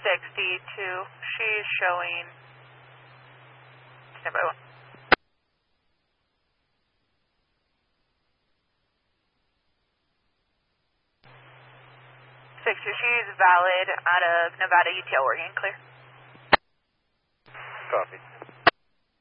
She's showing standby 1. 62, she's valid out of Nevada UTL working clear. Copy.